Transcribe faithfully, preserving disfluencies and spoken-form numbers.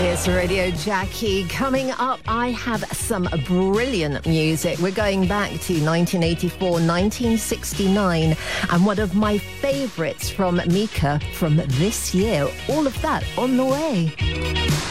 It's Radio Jackie. Coming up, I have some brilliant music. We're going back to nineteen eighty-four, nineteen sixty-nine, and one of my favourites from Mika from this year. All of that on the way.